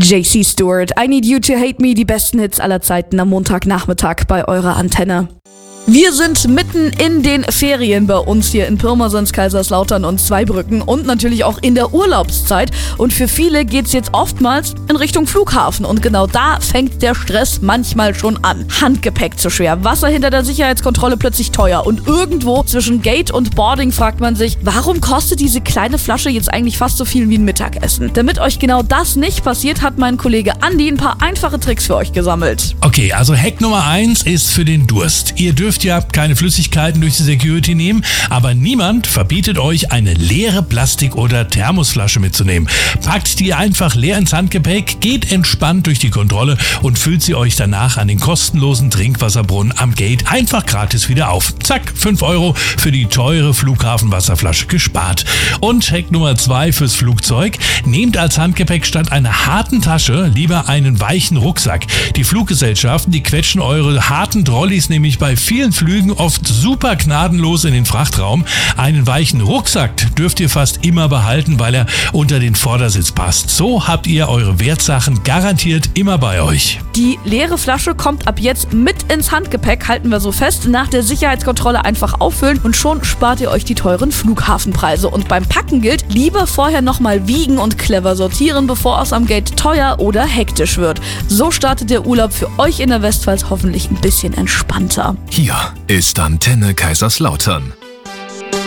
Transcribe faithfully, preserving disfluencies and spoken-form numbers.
J C Stewart, I Need You to Hate Me, die besten Hits aller Zeiten am Montagnachmittag bei eurer Antenne. Wir sind mitten in den Ferien bei uns hier in Pirmasens, Kaiserslautern und Zweibrücken und natürlich auch in der Urlaubszeit. Und für viele geht's jetzt oftmals in Richtung Flughafen. Und genau da fängt der Stress manchmal schon an. Handgepäck zu schwer, Wasser hinter der Sicherheitskontrolle plötzlich teuer. Und irgendwo zwischen Gate und Boarding fragt man sich, warum kostet diese kleine Flasche jetzt eigentlich fast so viel wie ein Mittagessen? Damit euch genau das nicht passiert, hat mein Kollege Andi ein paar einfache Tricks für euch gesammelt. Okay, also Hack Nummer eins ist für den Durst. Ihr dürft ja keine Flüssigkeiten durch die Security nehmen, aber niemand verbietet euch, eine leere Plastik- oder Thermosflasche mitzunehmen. Packt die einfach leer ins Handgepäck, geht entspannt durch die Kontrolle und füllt sie euch danach an den kostenlosen Trinkwasserbrunnen am Gate einfach gratis wieder auf. Zack, fünf Euro für die teure Flughafenwasserflasche gespart. Und Hack Nummer zwei fürs Flugzeug: Nehmt als Handgepäck statt einer harten Tasche lieber einen weichen Rucksack. Die Fluggesellschaften, die quetschen eure harten Trolleys nämlich bei vielen Flügen oft super gnadenlos in den Frachtraum. Einen weichen Rucksack dürft ihr fast immer behalten, weil er unter den Vordersitz passt. So habt ihr eure Wertsachen garantiert immer bei euch. Die leere Flasche kommt ab jetzt mit ins Handgepäck, halten wir so fest. Nach der Sicherheitskontrolle einfach auffüllen und schon spart ihr euch die teuren Flughafenpreise. Und beim Packen gilt, lieber vorher nochmal wiegen und clever sortieren, bevor es am Gate teuer oder hektisch wird. So startet der Urlaub für euch in der Westpfalz hoffentlich ein bisschen entspannter. Hier ist Antenne Kaiserslautern.